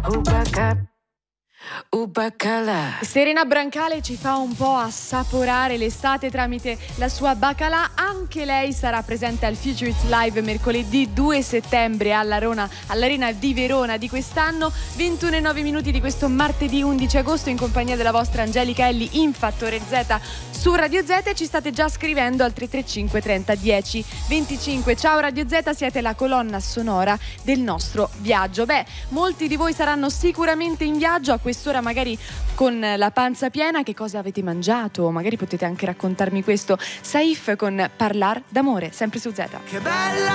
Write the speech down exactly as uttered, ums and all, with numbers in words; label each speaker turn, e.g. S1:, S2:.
S1: Ubaca, Ubacala.
S2: Serena Brancale ci fa un po' assaporare l'estate tramite la sua Bacalà. Anche lei sarà presente al Futurist Live mercoledì due settembre all'Arena, all'Arena di Verona di quest'anno. ventuno e nove minuti di questo martedì undici agosto in compagnia della vostra Angelica Elli in Fattore Z su Radio Z, e ci state già scrivendo al tre tre cinque trenta dieci venticinque. Ciao Radio Z, siete la colonna sonora del nostro viaggio. Beh, molti di voi saranno sicuramente in viaggio a quest'ora, magari con la panza piena. Che cosa avete mangiato? Magari potete anche raccontarmi questo. Saif con Parlar d'amore, sempre su Z.
S3: Che bella